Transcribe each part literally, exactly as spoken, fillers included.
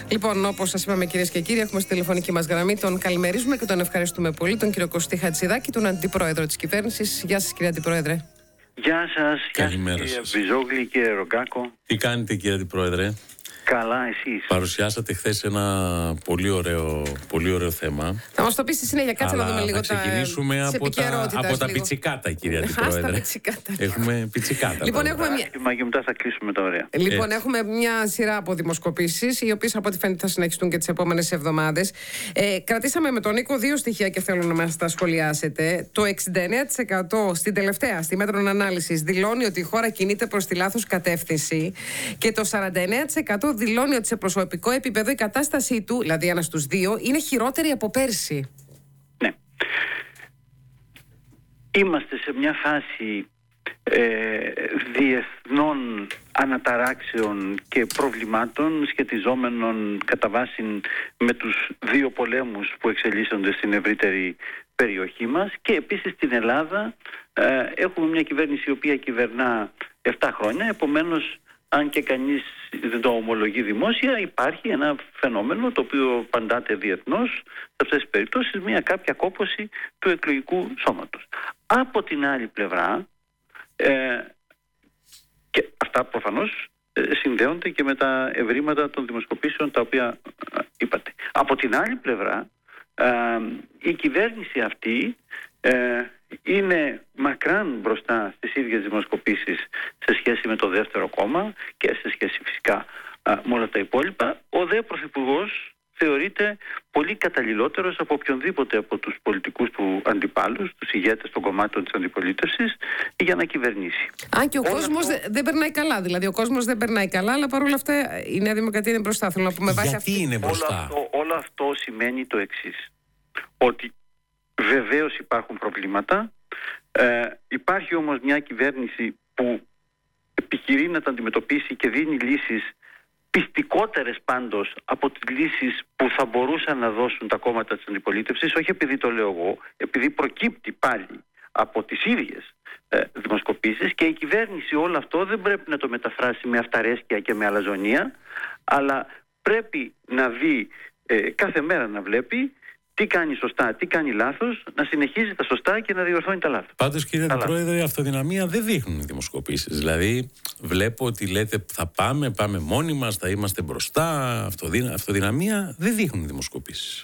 Λοιπόν, όπως σας είπαμε, κυρίες και κύριοι, έχουμε στη τηλεφωνική μας γραμμή. Τον καλημερίζουμε και τον ευχαριστούμε πολύ, τον κύριο Κωστή Χατζηδάκη, τον Αντιπρόεδρο της Κυβέρνησης. Γεια σας, κύριε Αντιπρόεδρε. Γεια σας, καλημέρα κύριε σας. Βυζόγλη, κύριε Ρογκάκο. Τι κάνετε, κύριε Αντιπρόεδρε? Καλά, εσείς? Παρουσιάσατε χθες ένα πολύ ωραίο, πολύ ωραίο θέμα. Θα μας το πει στη συνέχεια, κάτσε Αλλά να δούμε λίγο θα ξεκινήσουμε τα από τα, από τα πιτσικάτα, κύριε Αντιπρόεδρε. πιτσικάτα. Έχουμε πιτσικάτα. Λοιπόν, έχουμε μια... και μετά θα κλείσουμε τα ωραία. Λοιπόν, Έτσι. έχουμε μια σειρά από δημοσκοπήσεις, οι οποίες από ό,τι φαίνεται θα συνεχιστούν και τις επόμενες εβδομάδες. Ε, κρατήσαμε με τον Νίκο δύο στοιχεία και θέλω να μας τα σχολιάσετε. Το εξήντα εννέα τοις εκατό στην τελευταία, στη μέτρων ανάλυσης, δηλώνει ότι η χώρα κινείται προς τη λάθος κατεύθυνση και το σαράντα εννέα τοις εκατό δηλώνει ότι σε προσωπικό επίπεδο η κατάστασή του, δηλαδή ένα στους δύο, είναι χειρότερη από πέρσι. Ναι. Είμαστε σε μια φάση ε, διεθνών αναταράξεων και προβλημάτων σχετιζόμενων κατά βάση με τους δύο πολέμους που εξελίσσονται στην ευρύτερη περιοχή μας, και επίσης στην Ελλάδα ε, έχουμε μια κυβέρνηση η οποία κυβερνά επτά χρόνια, επομένως αν και κανείς δεν το ομολογεί δημόσια, υπάρχει ένα φαινόμενο το οποίο παντάται διεθνώς σε αυτές τις περιπτώσεις, μια κάποια κόπωση του εκλογικού σώματος. Από την άλλη πλευρά, ε, και αυτά προφανώς ε, συνδέονται και με τα ευρήματα των δημοσκοπήσεων τα οποία ε, είπατε. Από την άλλη πλευρά, ε, η κυβέρνηση αυτή ε, είναι μακράν μπροστά στις ίδιες δημοσκοπήσεις σε σχέση με το δεύτερο κόμμα και σε σχέση φυσικά α, με όλα τα υπόλοιπα. Ο δε Πρωθυπουργός θεωρείται πολύ καταλληλότερος από οποιονδήποτε από τους πολιτικούς του αντιπάλους, τους ηγέτες των κομμάτων της αντιπολίτευσης, για να κυβερνήσει. Αν και ο Όλα κόσμος αυτό... δεν περνάει καλά. Δηλαδή, ο κόσμος δεν περνάει καλά, αλλά παρόλα αυτά η Νέα Δημοκρατία είναι μπροστά. Θέλω να πούμε, βάσει Γιατί αυτή... είναι μπροστά? Όλο αυτό, όλο αυτό σημαίνει το εξής. Ότι βεβαίως υπάρχουν προβλήματα, ε, υπάρχει όμως μια κυβέρνηση που επιχειρεί να τα αντιμετωπίσει και δίνει λύσεις πιστικότερες πάντως από τις λύσεις που θα μπορούσαν να δώσουν τα κόμματα της αντιπολίτευσης, όχι επειδή το λέω εγώ, επειδή προκύπτει πάλι από τις ίδιες ε, δημοσκοπήσεις, και η κυβέρνηση όλο αυτό δεν πρέπει να το μεταφράσει με αυταρέσκεια και με αλαζονία, αλλά πρέπει να δει ε, κάθε μέρα, να βλέπει τι κάνει σωστά, τι κάνει λάθος, να συνεχίζει τα σωστά και να διορθώνει τα λάθη. Πάντως, κύριε Αντιπρόεδρε, η αυτοδυναμία δεν δείχνουν οι δημοσκοπήσεις. Δηλαδή, βλέπω ότι λέτε θα πάμε, πάμε μόνοι μας, θα είμαστε μπροστά. Αυτοδυ... Αυτοδυναμία δεν δείχνουν οι δημοσκοπήσεις.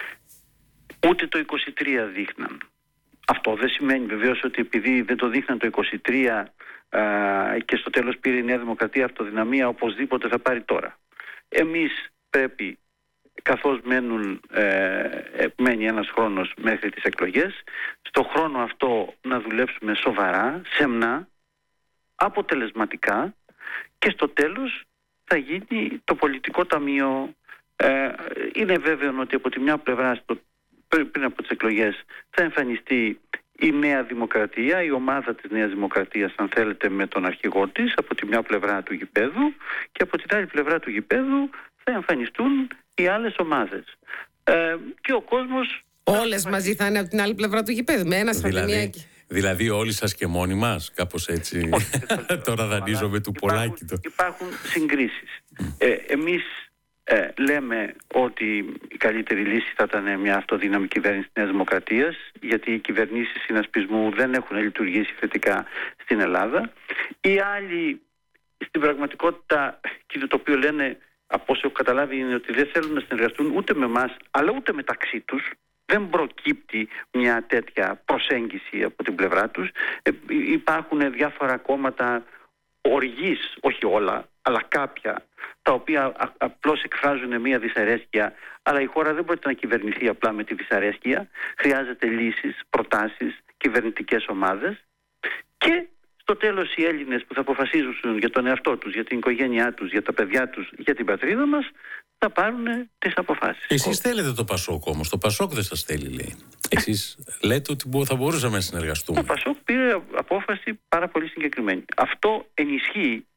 Ούτε το είκοσι τρία δείχναν. Αυτό δεν σημαίνει βεβαίως ότι επειδή δεν το δείχναν το είκοσι τρία α, και στο τέλος πήρε η Νέα Δημοκρατία αυτοδυναμία, οπωσδήποτε θα πάρει τώρα. Εμείς πρέπει, καθώς μένουν, ε, μένει ένας χρόνος μέχρι τις εκλογές, στο χρόνο αυτό να δουλέψουμε σοβαρά, σεμνά, αποτελεσματικά, και στο τέλος θα γίνει το πολιτικό ταμείο. Ε, είναι βέβαιο ότι από τη μια πλευρά στο, πριν από τις εκλογές θα εμφανιστεί η Νέα Δημοκρατία, η ομάδα της Νέας Δημοκρατίας, αν θέλετε, με τον αρχηγό της, από τη μια πλευρά του γηπέδου, και από την άλλη πλευρά του γηπέδου θα εμφανιστούν οι άλλες ομάδες. Ε, και ο κόσμος... Όλες μαζί θα είναι από την άλλη πλευρά του γηπέδου, με ένα στρατινιάκι. Δηλαδή όλοι σας και μόνοι μας, κάπως έτσι. Τώρα δανείζομαι του Πολάκη. Υπάρχουν, υπάρχουν συγκρίσεις. Ε, εμείς ε, λέμε ότι η καλύτερη λύση θα ήταν μια αυτοδύναμη κυβέρνηση της Νέας Δημοκρατίας, γιατί οι κυβερνήσεις συνασπισμού δεν έχουν λειτουργήσει θετικά στην Ελλάδα. Οι άλλοι στην πραγματικότητα, και το οποίο λένε, από όσο έχω καταλάβει, είναι ότι δεν θέλουν να συνεργαστούν ούτε με εμάς αλλά ούτε μεταξύ τους. Δεν προκύπτει μια τέτοια προσέγγιση από την πλευρά τους. Ε, υπάρχουν διάφορα κόμματα οργής, όχι όλα, αλλά κάποια, τα οποία α, απλώς εκφράζουν μια δυσαρέσκεια, αλλά η χώρα δεν μπορεί να κυβερνηθεί απλά με τη δυσαρέσκεια. Χρειάζεται λύσεις, προτάσεις, κυβερνητικές ομάδες, και στο τέλος οι Έλληνες που θα αποφασίζουν για τον εαυτό τους, για την οικογένειά τους, για τα παιδιά τους, για την πατρίδα μας, θα πάρουν τις αποφάσεις. Εσείς θέλετε το Πασόκ όμως. Το Πασόκ δεν σας θέλει, λέει. Εσείς λέτε ότι θα μπορούσαμε να συνεργαστούμε. Το Πασόκ πήρε απόφαση πάρα πολύ συγκεκριμένη. Αυτό ενισχύει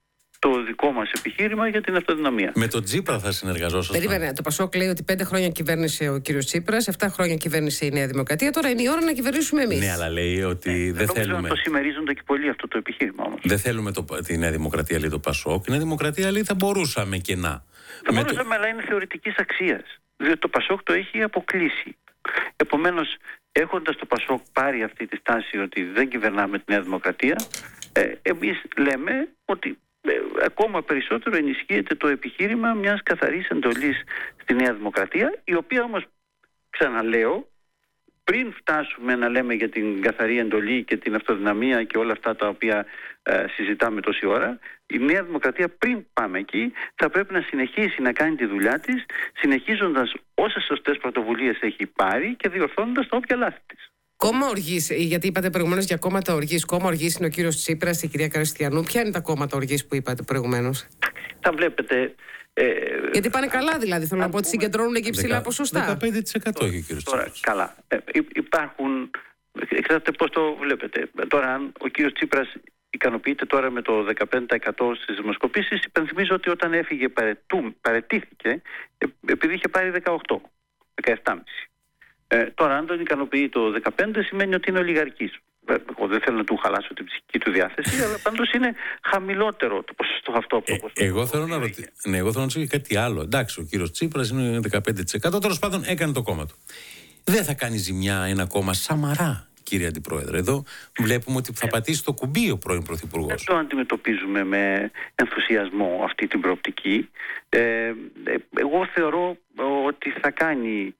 το δικό μας επιχείρημα για την αυτοδυναμία. Με τον Τσίπρα θα συνεργαζόσασταν? Περίμενε, το Πασόκ λέει ότι πέντε χρόνια κυβέρνησε ο κύριος Τσίπρας, εφτά χρόνια κυβέρνησε η Νέα Δημοκρατία, τώρα είναι η ώρα να κυβερνήσουμε εμείς. Ναι, αλλά λέει ότι ε, δεν θέλουμε. Νομίζω να το συμμερίζονται και πολύ αυτό το επιχείρημα όμως. Δεν θέλουμε το, τη Νέα Δημοκρατία, λέει το Πασόκ. Η Νέα Δημοκρατία λέει θα μπορούσαμε και να. Θα Με μπορούσαμε, το... αλλά είναι θεωρητικής αξίας. Διότι το Πασόκ το έχει αποκλείσει. Επομένως, έχοντας το Πασόκ πάρει αυτή τη στάση ότι δεν κυβερνάμε τη Νέα Δημοκρατία, ε, εμείς λέμε ότι ε, ακόμα περισσότερο ενισχύεται το επιχείρημα μιας καθαρής εντολής στη Νέα Δημοκρατία, η οποία όμως, ξαναλέω, πριν φτάσουμε να λέμε για την καθαρή εντολή και την αυτοδυναμία και όλα αυτά τα οποία ε, συζητάμε τόση ώρα, η Νέα Δημοκρατία πριν πάμε εκεί θα πρέπει να συνεχίσει να κάνει τη δουλειά της, συνεχίζοντας όσες σωστές πρωτοβουλίες έχει πάρει και διορθώνοντας τα όποια λάθη της. Κόμμα οργής, γιατί είπατε προηγουμένως για κόμματα οργής. Κόμμα οργής είναι ο κύριος Τσίπρας, η κυρία Καριστιανού. Ποια είναι τα κόμματα οργής που είπατε προηγουμένως? Τα βλέπετε. Ε, γιατί πάνε καλά, δηλαδή. Θέλω να πω ότι συγκεντρώνουν και υψηλά ποσοστά. δεκαπέντε τοις εκατό έχει ο κύριος Τώρα, Τσίπρας. καλά. Ε, υπάρχουν. Εξαρτάται πώς το βλέπετε. Τώρα, αν ο κύριος Τσίπρας ικανοποιείται τώρα με το δεκαπέντε τοις εκατό στις δημοσκοπήσεις, υπενθυμίζω ότι όταν έφυγε παρετού, παρετήθηκε ε, επειδή είχε πάρει δεκαοκτώ, δεκαεπτά κόμμα πέντε. Ε, τώρα, αν τον ικανοποιεί το δεκαπέντε, σημαίνει ότι είναι ολιγαρκής. Εγώ δεν θέλω να του χαλάσω την ψυχική του διάθεση, αλλά πάντως είναι χαμηλότερο το ποσοστό αυτό από το ποσοστό. Ε, εγώ θέλω να ρωτήσω ναι, εγώ θέλω να ρωτήσω κάτι άλλο. Εντάξει, ο κύριος Τσίπρας είναι δεκαπέντε τοις εκατό, τέλος πάντων έκανε το κόμμα του. Δεν θα κάνει ζημιά ένα κόμμα Σαμαρά, κύριε Αντιπρόεδρε? Εδώ βλέπουμε ότι θα πατήσει το κουμπί ο πρώην Πρωθυπουργός. Δεν το αντιμετωπίζουμε με ενθουσιασμό αυτή την προοπτική. Ε, εγώ θεωρώ ότι θα κάνει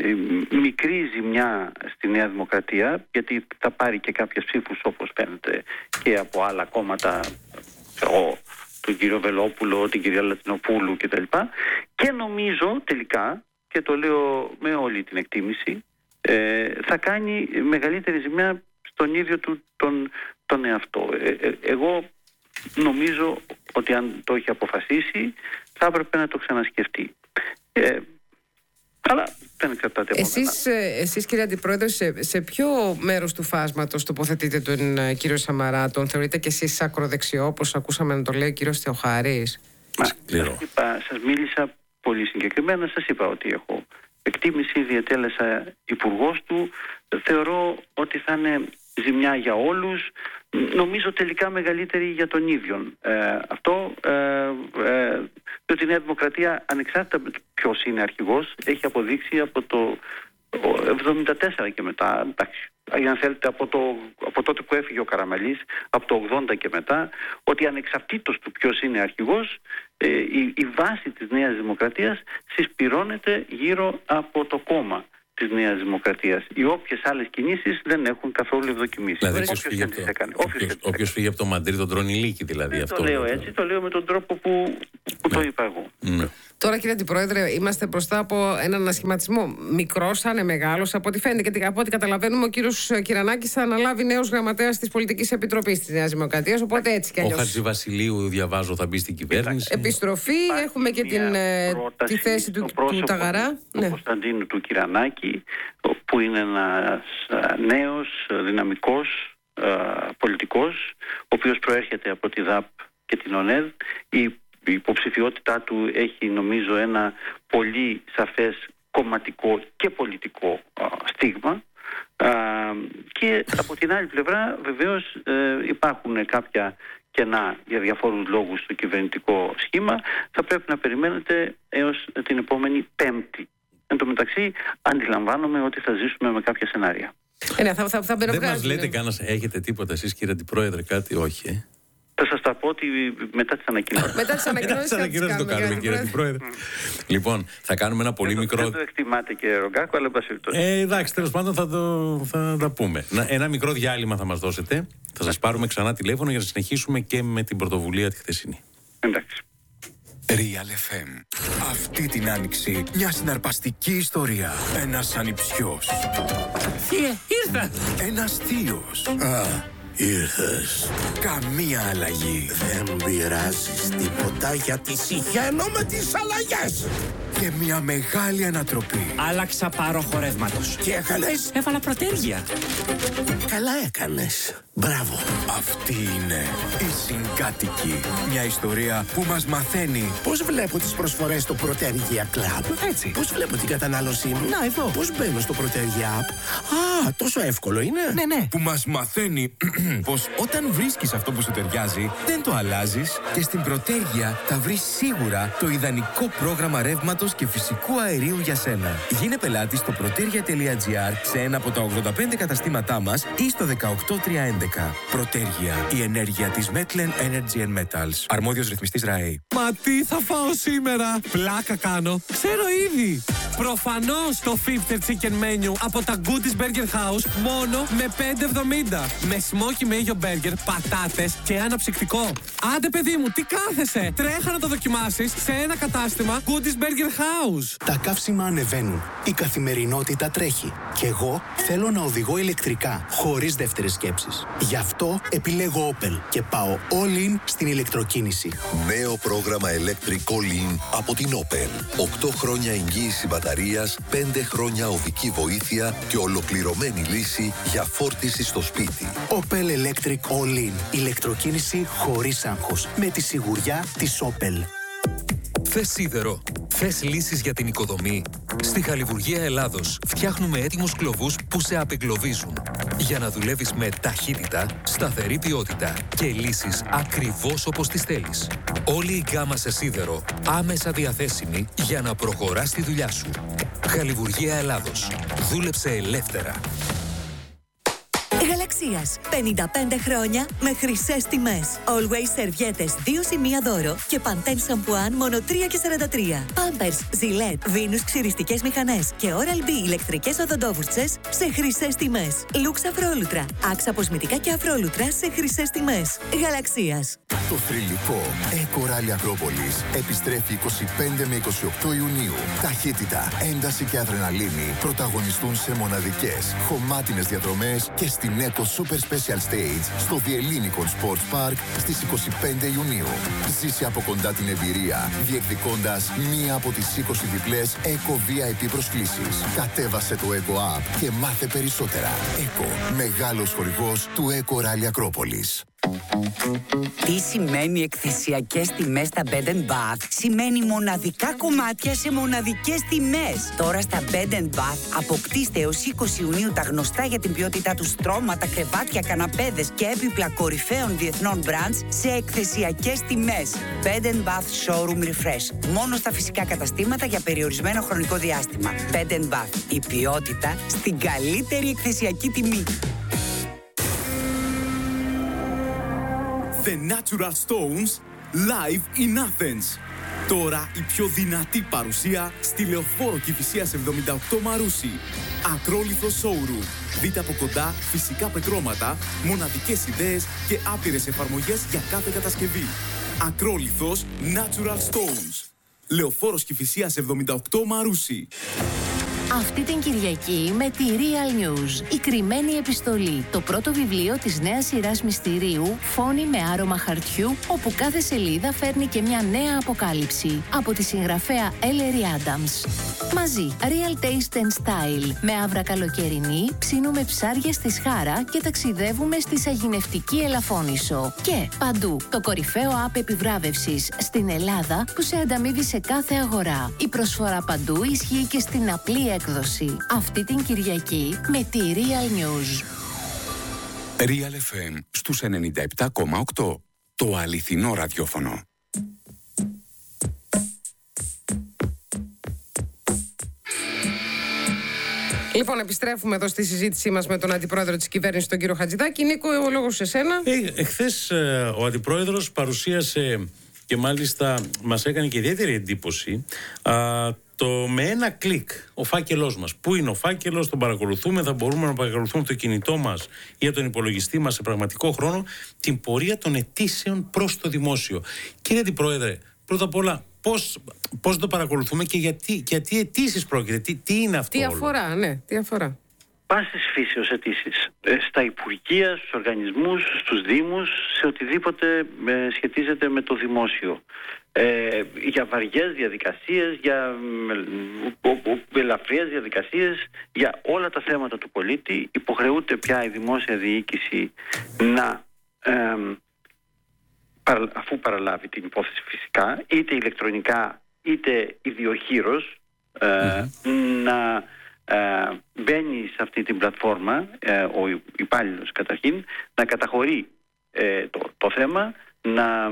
μικρή ζημιά στη Νέα Δημοκρατία, γιατί θα πάρει και κάποιες ψήφους, όπως φαίνεται, και από άλλα κόμματα, εγώ, τον κύριο Βελόπουλο, την κυρία Λατινοπούλου κτλ. Και νομίζω τελικά, και το λέω με όλη την εκτίμηση, ε, θα κάνει μεγαλύτερη ζημιά στον ίδιο του τον, τον εαυτό. Ε, ε, εγώ νομίζω ότι αν το έχει αποφασίσει θα έπρεπε να το ξανασκεφτεί. Ε, αλλά δεν εξαρτάται από εσείς, εσείς κύριε Αντιπρόεδρε, σε, σε ποιο μέρος του φάσματος τοποθετείτε τον uh, κύριο Σαμαρά? Τον θεωρείτε και εσείς ακροδεξιό, όπως ακούσαμε να το λέει ο κύριος Θεοχάρης? Μα, σας, είπα, σας μίλησα πολύ συγκεκριμένα, σας είπα ότι έχω εκτίμηση, διατέλεσα υπουργός του, θεωρώ ότι θα είναι ζημιά για όλους, νομίζω τελικά μεγαλύτερη για τον ίδιον. Ε, αυτό, ε, ε, διότι η Νέα Δημοκρατία, ανεξάρτητα με ποιος είναι αρχηγός, έχει αποδείξει από το εβδομήντα τέσσερα και μετά, εντάξει, αν θέλετε από, το, από τότε που έφυγε ο Καραμανλής, από το ογδόντα και μετά, ότι ανεξαρτήτως του ποιος είναι αρχηγός, ε, η, η βάση της Νέας Δημοκρατίας συσπυρώνεται γύρω από το κόμμα της Νέας Δημοκρατίας. Οι όποιες άλλες κινήσεις δεν έχουν καθόλου ευδοκιμήσει. Δηλαδή, όποιος φύγει, όποιος φύγει από το Μαντρί τον τρώνει λύκη, δηλαδή. Δεν αυτό το λέω έτσι, το λέω με τον τρόπο που, που ναι. το είπα εγώ. Ναι. Τώρα, κύριε Αντιπρόεδρε, είμαστε μπροστά από έναν ανασχηματισμό. Μικρός, θα είναι μεγάλος, από ό,τι φαίνεται. Γιατί από ό,τι καταλαβαίνουμε, ο κύριος Κυρανάκης θα αναλάβει νέος γραμματέας της Πολιτικής Επιτροπής της Νέας Δημοκρατίας. Οπότε έτσι κι αλλιώς. Ο Χατζηβασιλείου, διαβάζω, θα μπει στην κυβέρνηση. Επιστροφή, υπάρχει, έχουμε και την, τη θέση του, του Ταγαρά. Του ναι. Κωνσταντίνου του Κυρανάκη, που είναι ένας νέος, δυναμικός πολιτικός, ο οποίος προέρχεται από τη ΔΑΠ και την ΟΝΕΔ. Η Η υποψηφιότητά του έχει, νομίζω, ένα πολύ σαφές κομματικό και πολιτικό α, στίγμα, α, και από την άλλη πλευρά βεβαίως ε, υπάρχουν κάποια κενά για διαφόρους λόγους στο κυβερνητικό σχήμα. Θα πρέπει να περιμένετε έως την επόμενη Πέμπτη. Εν τω μεταξύ αντιλαμβάνομαι ότι θα ζήσουμε με κάποια σενάρια. Ε, ναι, θα, θα, θα Δεν μας λέτε κανένα, έχετε τίποτα εσείς, κύριε Αντιπρόεδρε, κάτι? Όχι, ε? Θα σας τα πω ότι μετά τις ανακοινώσεις. Μετά τις ανακοινώσεις το κάνουμε, κύριε Αντιπρόεδρε. Λοιπόν, θα κάνουμε ένα πολύ μικρό. Δεν το εκτιμάτε, κύριε Ρογκάκο, αλλά εν Ε, εντάξει, τέλος πάντων θα, το, θα τα πούμε. Ένα μικρό διάλειμμα θα μας δώσετε. Θα σας πάρουμε ξανά τηλέφωνο για να συνεχίσουμε και με την πρωτοβουλία τη χθεσινή. Εντάξει. Real εφ εμ. Αυτή την άνοιξη μια συναρπαστική ιστορία. Ένας ανιψιός. Θεία, ήρθα. Ένας θείος. Α, ήρθες. Καμία αλλαγή. Δεν πειράζεις τίποτα γιατί συχαίνω με τις αλλαγές. Και μια μεγάλη ανατροπή. Άλλαξα πάροχο ρεύματος. Τι έκανες? Έβαλα προτέργεια. Καλά έκανες. Μπράβο. Αυτή είναι η Συγκάτοικη. Μια ιστορία που μας μαθαίνει Πώς βλέπω τις προσφορές στο Protergia Club. Έτσι. Πώς βλέπω την κατανάλωσή μου. Να, εδώ. Πώς μπαίνω στο Protergia App. Α, τόσο εύκολο είναι. Ναι, ναι. που μας μαθαίνει πως όταν βρίσκεις αυτό που σου ταιριάζει, δεν το αλλάζεις και στην Προτέργεια θα βρεις σίγουρα το ιδανικό πρόγραμμα ρεύματος και φυσικού αερίου για σένα. Γίνε πελάτη στο protergia τελεία gr σε ένα από τα ογδόντα πέντε καταστήματά μας ή στο δεκαοκτώ τριακόσια έντεκα. Προτέργεια, η ενέργεια της Metlen Energy and Metals. Αρμόδιος ρυθμιστής ΡΑΕ. Μα τι θα φάω σήμερα? Πλάκα κάνω. Ξέρω ήδη. Προφανώς το φίφτερ Chicken Menu από τα Goodies Burger House μόνο με πέντε εβδομήντα. Με smoky mayo burger, πατάτες και αναψυκτικό. Άντε παιδί μου, τι κάθεσαι? Τρέχα να το δοκιμάσεις σε ένα κατάστημα Goodies Burger House. Τα καύσιμα ανεβαίνουν. Η καθημερινότητα τρέχει. Και εγώ θέλω να οδηγώ ηλεκτρικά, χωρίς δεύτερες σκέψεις. Γι' αυτό επιλέγω Opel και πάω all in στην ηλεκτροκίνηση. Νέο πρόγραμμα Electric All In από την Opel. οκτώ χρόνια εγγύηση μπαταρίας, πέντε χρόνια οδική βοήθεια και ολοκληρωμένη λύση για φόρτιση στο σπίτι. Opel Electric All In. Ηλεκτροκίνηση χωρίς άγχος. Με τη σιγουριά της Opel. Θες σίδερο? Θες λύσεις για την οικοδομή? Στη Χαλιβουργία Ελλάδος φτιάχνουμε έτοιμους κλωβούς που σε απεγκλωβίζουν. Για να δουλεύεις με ταχύτητα, σταθερή ποιότητα και λύσεις ακριβώς όπως τις θέλεις. Όλη η γκάμα σε σίδερο άμεσα διαθέσιμη για να προχωράς τη δουλειά σου. Χαλιβουργία Ελλάδος. Δούλεψε ελεύθερα. Γαλαξίας. πενήντα πέντε χρόνια με χρυσές τιμές. Always σερβιέτες δύο σημεία δώρο και Pantene σαμπουάν μόνο τρία και σαράντα τρία. Pampers, Gillette, Venus ξυριστικές μηχανές και Oral-B ηλεκτρικές οδοντόβουρτσες σε χρυσές τιμές. Lux Αφρόλουτρα. Άξα αποσμητικά και αφρόλουτρα σε χρυσές τιμές. Γαλαξίας. Το θρυλικό Eco Rally Ακρόπολης επιστρέφει είκοσι πέντε με είκοσι οκτώ Ιουνίου. Ταχύτητα, ένταση και αδρεναλίνη πρωταγωνιστούν σε μοναδικές, χωμάτινες διαδρομές και στην Eco Super Special Stage στο Διελλήνικον Sports Park στις είκοσι πέντε Ιουνίου. Ζήσε από κοντά την εμπειρία, διεκδικώντας μία από τις είκοσι διπλές Eco βι άι πι προσκλήσεις. Κατέβασε το Eco App και μάθε περισσότερα. Eco, μεγάλος χορηγός του Eco Rally Ακρόπολης. Τι σημαίνει εκθεσιακές τιμές στα Bed and Bath? Σημαίνει μοναδικά κομμάτια σε μοναδικές τιμές. Τώρα στα Bed and Bath αποκτήστε έως είκοσι Ιουνίου τα γνωστά για την ποιότητά του στρώματα, κρεβάτια, καναπέδες και έπιπλα κορυφαίων διεθνών brands σε εκθεσιακές τιμές. Bed and Bath Showroom Refresh. Μόνο στα φυσικά καταστήματα για περιορισμένο χρονικό διάστημα. Bed and Bath. Η ποιότητα στην καλύτερη εκθεσιακή τιμή. The Natural Stones live in Athens. Τώρα η πιο δυνατή παρουσία στη Λεωφόρο Κηφισίας εβδομήντα οκτώ Μαρούσι. Ακρόλιθο showroom. Δείτε από κοντά φυσικά πετρώματα, μοναδικές ιδέες και άπειρες εφαρμογές για κάθε κατασκευή. Ακρόλιθος Natural Stones. Λεωφόρος Κηφισίας εβδομήντα οκτώ Μαρούσι. Αυτή την Κυριακή με τη Real News, η κρυμμένη επιστολή, το πρώτο βιβλίο της νέας σειράς μυστηρίου, φόνη με άρωμα χαρτιού, όπου κάθε σελίδα φέρνει και μια νέα αποκάλυψη, από τη συγγραφέα Ellery Adams. Μαζί, Real Taste and Style, με άβρα καλοκαιρινή, ψήνουμε ψάρια στη Σχάρα και ταξιδεύουμε στη Σαγηνευτική Ελαφώνησο. Και παντού, το κορυφαίο app επιβράβευσης στην Ελλάδα που σε ανταμείβει σε κάθε αγορά. Η προσφορά παντού ισχύει και στην απλή έκδοση. Αυτή την Κυριακή με τη Real News. Real εφ εμ στους ενενήντα επτά κόμμα οκτώ. Το αληθινό ραδιόφωνο. Λοιπόν, επιστρέφουμε εδώ στη συζήτησή μας με τον Αντιπρόεδρο της Κυβέρνησης, τον κύριο Χατζηδάκη. Νίκο, ο λόγος σε εσένα. Ε, εχθές ε, ο Αντιπρόεδρος παρουσίασε και μάλιστα μας έκανε και ιδιαίτερη εντύπωση α, το με ένα κλικ ο φάκελός μας. Πού είναι ο φάκελος, τον παρακολουθούμε, θα μπορούμε να παρακολουθούμε το κινητό μας ή τον υπολογιστή μας σε πραγματικό χρόνο την πορεία των αιτήσεων προς το δημόσιο. Κύριε Αντιπρόεδρε, πρώτα απ' όλα, πώς, πώς το παρακολουθούμε και γιατί, γιατί αιτήσεις πρόκειται, τι, τι είναι αυτό? Τι αφορά, ναι, τι αφορά. Πάσης φύσεως αιτήσεις. Ε, στα υπουργεία, στους οργανισμούς, στους δήμους, σε οτιδήποτε ε, σχετίζεται με το δημόσιο. ε, για βαριές διαδικασίες, για ελαφριές διαδικασίες, για όλα τα θέματα του πολίτη. Υποχρεούται πια η δημόσια διοίκηση να, ε, αφού παραλάβει την υπόθεση φυσικά, είτε ηλεκτρονικά είτε ιδιοχείρος, ε, mm-hmm. να ε, μπαίνει σε αυτή την πλατφόρμα, ε, ο υπάλληλος καταρχήν, να καταχωρεί ε, το, το θέμα, να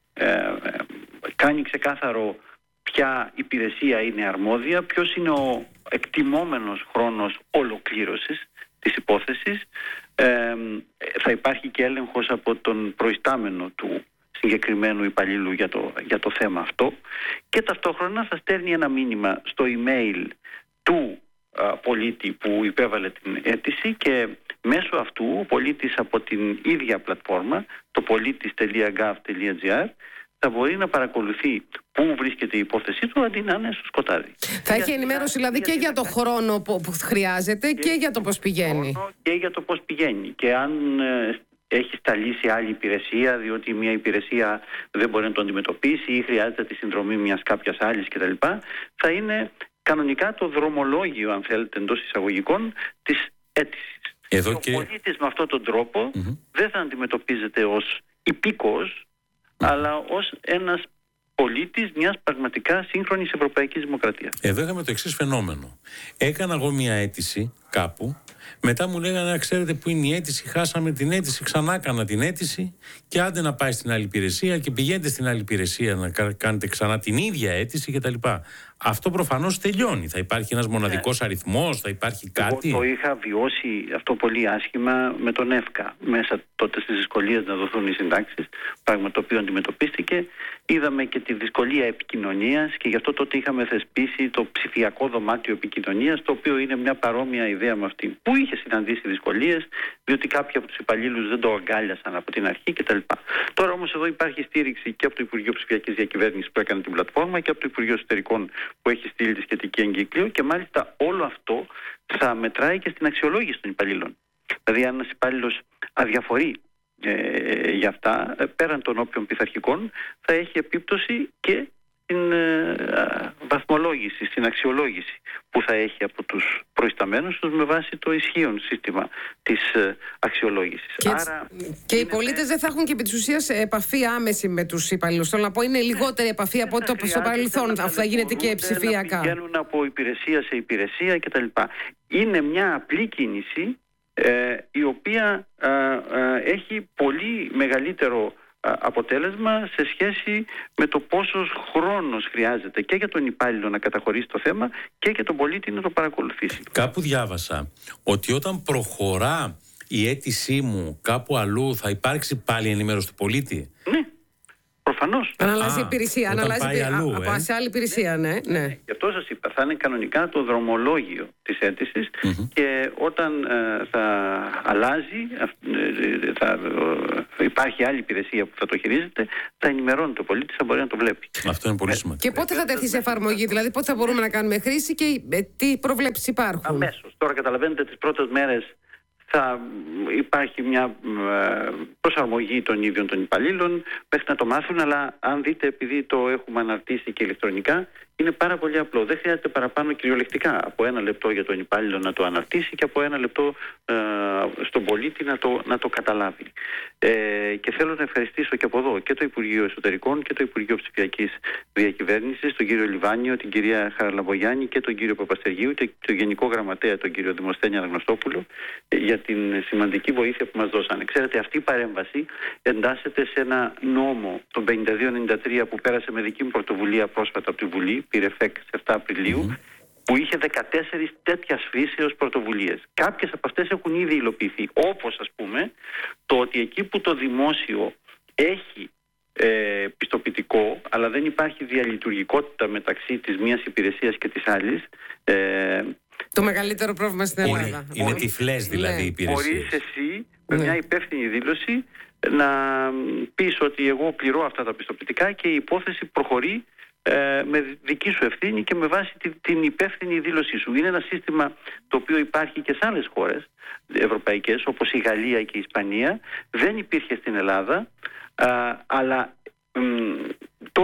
ε, κάνει ξεκάθαρο ποια υπηρεσία είναι αρμόδια, ποιος είναι ο εκτιμόμενος χρόνος ολοκλήρωσης της υπόθεσης. Ε, θα υπάρχει και έλεγχος από τον προϊστάμενο του συγκεκριμένου υπαλλήλου για το, για το θέμα αυτό, και ταυτόχρονα θα στέλνει ένα μήνυμα στο email του α, πολίτη που υπέβαλε την αίτηση, και μέσω αυτού ο πολίτης από την ίδια πλατφόρμα, το πολίτης τελεία γκοβ τελεία τζι άρ, θα μπορεί να παρακολουθεί πού βρίσκεται η υπόθεσή του, αντί να είναι στο σκοτάδι. Θα έχει ενημέρωση δηλαδή και για το χρόνο που χρειάζεται και, και για το πώς πηγαίνει. Και για το πώς πηγαίνει. Και αν ε, έχει σταλεί σε άλλη υπηρεσία, διότι μια υπηρεσία δεν μπορεί να το αντιμετωπίσει ή χρειάζεται τη συνδρομή μιας κάποιας άλλης κτλ., θα είναι κανονικά το δρομολόγιο, αν θέλετε, εντός εισαγωγικών, της αίτησης. Εδώ ο και... πολίτης με αυτόν τον τρόπο mm-hmm. δεν θα αντιμετωπίζεται ως υπήκοος, αλλά ως ένας πολίτης μιας πραγματικά σύγχρονης ευρωπαϊκής δημοκρατίας. Εδώ είχαμε το εξής φαινόμενο. Έκανα εγώ μια αίτηση κάπου, μετά μου λέγανε, ξέρετε που είναι η αίτηση, χάσαμε την αίτηση, ξανά έκανα την αίτηση και άντε να πάει στην άλλη υπηρεσία και πηγαίνετε στην άλλη υπηρεσία να κάνετε ξανά την ίδια αίτηση κτλ. Αυτό προφανώς τελειώνει. Θα υπάρχει ένας μοναδικός ναι. αριθμός, θα υπάρχει κάτι. Εγώ το είχα βιώσει αυτό πολύ άσχημα με τον ΕΦΚΑ. Μέσα τότε στις δυσκολίες να δοθούν οι συντάξεις, πράγμα το οποίο αντιμετωπίστηκε. Είδαμε και τη δυσκολία επικοινωνίας, και γι' αυτό τότε είχαμε θεσπίσει το ψηφιακό δωμάτιο επικοινωνίας, το οποίο είναι μια παρόμοια ιδέα με αυτή, που είχε συναντήσει δυσκολίες, διότι κάποιοι από τους υπαλλήλους δεν το αγκάλιασαν από την αρχή κτλ. Τώρα όμως εδώ υπάρχει στήριξη και από το Υπουργείο Ψηφιακής Διακυβέρνησης που έκανε την πλατφόρμα και από το Υπουργείο Εσωτερικών που έχει στείλει τη σχετική εγκύκλιο, και μάλιστα όλο αυτό θα μετράει και στην αξιολόγηση των υπαλλήλων. Δηλαδή, αν ένας υπάλληλος αδιαφορεί ε, για αυτά, ε, πέραν των όποιων πειθαρχικών, θα έχει επίπτωση και στην ε, βαθμολόγηση, στην αξιολόγηση που θα έχει από τους προϊσταμένους τους με βάση το ισχύον σύστημα της ε, αξιολόγησης. Και, Άρα, και οι πολίτες δεν θα έχουν και επί της ουσίας επαφή άμεση με τους υπαλλήλους. Θέλω να πω, είναι λιγότερη επαφή από ό,τι στο παρελθόν. Αυτό θα γίνεται και ψηφιακά. Να πηγαίνουν από υπηρεσία σε υπηρεσία κτλ. Είναι μια απλή κίνηση ε, η οποία ε, ε, έχει πολύ μεγαλύτερο αποτέλεσμα σε σχέση με το πόσος χρόνος χρειάζεται και για τον υπάλληλο να καταχωρήσει το θέμα και για τον πολίτη να το παρακολουθήσει. Κάπου διάβασα ότι όταν προχωρά η αίτησή μου κάπου αλλού θα υπάρξει πάλι ενημέρωση του πολίτη. Ναι, προφανώς. Αν αλλάζει υπηρεσία, αν αλλάζει αλλού, α, ε. σε άλλη υπηρεσία, ναι. ναι. ναι. Γι' αυτό σας είπα, θα είναι κανονικά το δρομολόγιο της αίτησης mm-hmm. και όταν ε, θα αλλάζει, ε, θα ε, υπάρχει άλλη υπηρεσία που θα το χειρίζεται, θα ενημερώνει το πολίτη, θα μπορεί να το βλέπει. Αυτό είναι πολύ σημαντικό. Και πότε θα τεθεί σε εφαρμογή, δηλαδή πότε θα μπορούμε να κάνουμε χρήση και ε, τι προβλέψεις υπάρχουν? Αμέσως. Τώρα καταλαβαίνετε, τις πρώτες μέρες θα υπάρχει μια προσαρμογή των ίδιων των υπαλλήλων μέχρι να το μάθουν, αλλά αν δείτε, επειδή το έχουμε αναρτήσει και ηλεκτρονικά, είναι πάρα πολύ απλό. Δεν χρειάζεται παραπάνω κυριολεκτικά από ένα λεπτό για τον υπάλληλο να το αναρτήσει και από ένα λεπτό ε, στον πολίτη να το, να το καταλάβει. Ε, και θέλω να ευχαριστήσω και από εδώ και το Υπουργείο Εσωτερικών και το Υπουργείο Ψηφιακής Διακυβέρνησης, τον κύριο Λιβάνιο, την κυρία Χαραλαμπογιάννη και τον κύριο Παπαστεργίου και τον Γενικό Γραμματέα, τον κύριο Δημοσθένη Αναγνωστόπουλο, για την σημαντική βοήθεια που μας δώσανε. Ξέρετε, αυτή η παρέμβαση εντάσσεται σε ένα νόμο, τον πενήντα δύο ενενήντα τρία, που πέρασε με δική μου πρωτοβουλία πρόσφατα από τη Βουλή, πήρε ΦΕΚ σε επτά Απριλίου, mm-hmm. που είχε δεκατέσσερις τέτοιας φύσεως πρωτοβουλίες. Κάποιες από αυτές έχουν ήδη υλοποιηθεί, όπως ας πούμε το ότι εκεί που το δημόσιο έχει ε, πιστοποιητικό, αλλά δεν υπάρχει διαλειτουργικότητα μεταξύ της μίας υπηρεσίας και της άλλης, ε, το μεγαλύτερο πρόβλημα στην Ελλάδα. Είναι, είναι τυφλές δηλαδή οι υπηρεσίες. Μπορείς εσύ με ναι. μια υπεύθυνη δήλωση να πεις ότι εγώ πληρώ αυτά τα πιστοποιητικά και η υπόθεση προχωρεί ε, με δική σου ευθύνη και με βάση την, την υπεύθυνη δήλωσή σου. Είναι ένα σύστημα το οποίο υπάρχει και σε άλλες χώρες ευρωπαϊκές, όπως η Γαλλία και η Ισπανία. Δεν υπήρχε στην Ελλάδα, α, αλλά μ, τώρα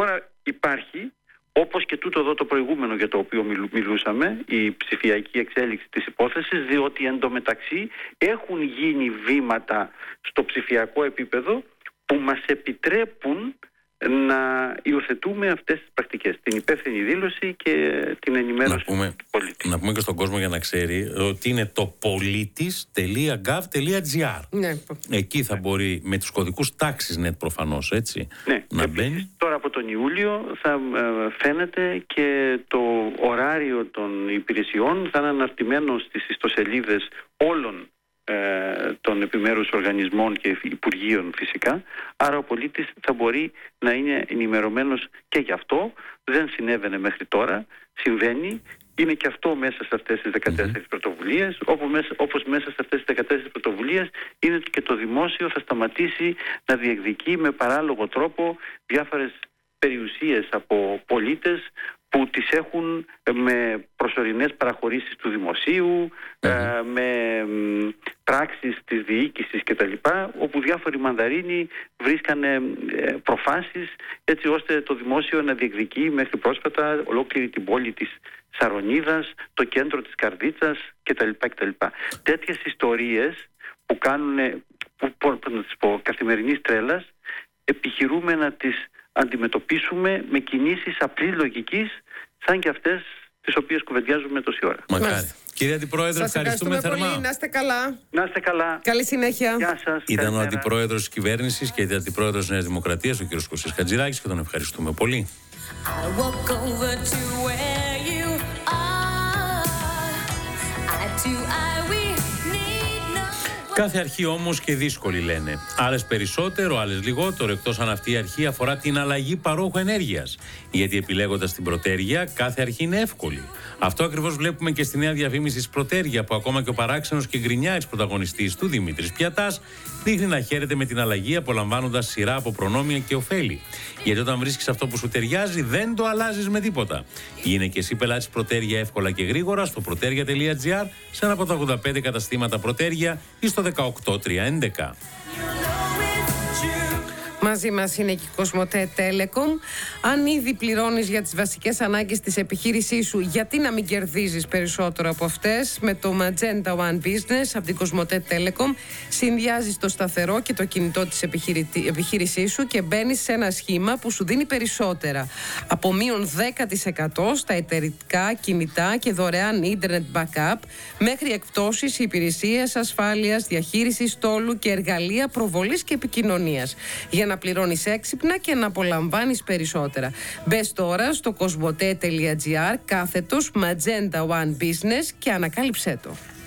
υπάρχει, όπως και τούτο εδώ το προηγούμενο για το οποίο μιλούσαμε, η ψηφιακή εξέλιξη της υπόθεσης, διότι εντωμεταξύ έχουν γίνει βήματα στο ψηφιακό επίπεδο που μας επιτρέπουν να υιοθετούμε αυτές τις πρακτικές, την υπεύθυνη δήλωση και την ενημέρωση να πούμε, του πολίτη. Να πούμε και στον κόσμο για να ξέρει ότι είναι το πολίτης τελεία γκαβ τελεία τζι άρ. Ναι. Εκεί θα μπορεί με τους κωδικούς τάξης net προφανώς, έτσι, ναι, να μπαίνει. Τώρα από τον Ιούλιο θα ε, φαίνεται και το ωράριο των υπηρεσιών θα είναι αναρτημένο στις ιστοσελίδες όλων των επιμέρους οργανισμών και υπουργείων φυσικά, άρα ο πολίτης θα μπορεί να είναι ενημερωμένος και γι' αυτό. Δεν συνέβαινε μέχρι τώρα, συμβαίνει, είναι και αυτό μέσα σε αυτές τις δεκατέσσερις mm-hmm. πρωτοβουλίες, όπως μέσα, όπως μέσα σε αυτές τις δεκατέσσερις πρωτοβουλίες είναι και το δημόσιο θα σταματήσει να διεκδικεί με παράλογο τρόπο διάφορες περιουσίες από πολίτες που τις έχουν με προσωρινές παραχωρήσεις του δημοσίου, mm-hmm. ε, με πράξεις της διοίκησης κτλ, όπου διάφοροι μανδαρίνοι βρίσκανε ε, προφάσεις έτσι ώστε το δημόσιο να διεκδικεί μέχρι πρόσφατα ολόκληρη την πόλη της Σαρονίδας, το κέντρο της Καρδίτσας κτλ. κτλ. Τέτοιες ιστορίες που κάνουν, που, που, να τις πω, καθημερινής τρέλας, επιχειρούμε να τις αντιμετωπίσουμε με κινήσεις απλής λογικής, σαν και αυτές τις οποίες κουβεντιάζουμε τόση ώρα. Μακάρι. Κύριε Αντιπρόεδρε, σας ευχαριστούμε, ευχαριστούμε θερμά. πολύ. Να είστε καλά. Να είστε καλά. Καλή συνέχεια. Γεια σας. Ήταν καλημέρα. ο Αντιπρόεδρος της Κυβέρνησης και η Αντιπρόεδρος της Νέας Δημοκρατίας, ο κ. Κωστής Χατζηδάκης, και τον ευχαριστούμε πολύ. Κάθε αρχή όμως και δύσκολη λένε. Άλλες περισσότερο, άλλες λιγότερο, εκτός αν αυτή η αρχή αφορά την αλλαγή παρόχου ενέργειας. Γιατί επιλέγοντας την Πρωτέργεια, κάθε αρχή είναι εύκολη. Αυτό ακριβώς βλέπουμε και στη νέα διαφήμιση της Πρωτέργεια, που ακόμα και ο παράξενος και γκρινιάρης πρωταγωνιστής του, Δημήτρης Πιατάς, δείχνει να χαίρεται με την αλλαγή, απολαμβάνοντας σειρά από προνόμια και ωφέλη. Γιατί όταν βρίσκεις αυτό που σου ταιριάζει, δεν το αλλάζεις με τίποτα. Γίνε και εσύ πελάτης Πρωτέργεια εύκολα και γρήγορα στο πρωτέργεια τελεία τζι άρ, σε ένα από τα ογδόντα πέντε καταστήματα Πρωτέργεια ή στο δεκαοκτώ τριακόσια έντεκα. Μαζί μας είναι και η Κοσμοτέ Telecom. Αν ήδη πληρώνεις για τις βασικές ανάγκες της επιχείρησής σου, γιατί να μην κερδίζεις περισσότερο από αυτές? Με το Magenta One Business από την Κοσμοτέ Telecom συνδυάζεις το σταθερό και το κινητό της επιχείρησής σου και μπαίνεις σε ένα σχήμα που σου δίνει περισσότερα. Από μείον δέκα τοις εκατό στα εταιρικά κινητά και δωρεάν ίντερνετ backup, μέχρι εκπτώσεις, υπηρεσίες ασφάλειας, διαχείρισης στόλου και εργαλεία προβολής και επικοινωνίας. Για να να πληρώνεις έξυπνα και να απολαμβάνεις περισσότερα. Μπες τώρα στο κοσμοτέ τελεία τζι άρ κάθετος Magenta One Business και ανακάλυψέ το.